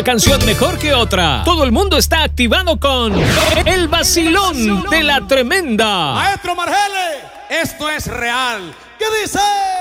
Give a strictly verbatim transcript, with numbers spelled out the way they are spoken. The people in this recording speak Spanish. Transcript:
canción mejor que otra. Todo el mundo está activado con el vacilón de la tremenda. Maestro Margele, esto es real. ¿Qué dice?